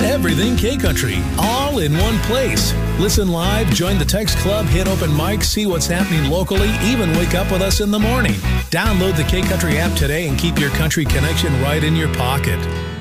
everything K-Country, all in one place. Listen live, join the text club, hit open mic, see what's happening locally, even wake up with us in the morning. Download the K-Country app today and keep your country connection right in your pocket.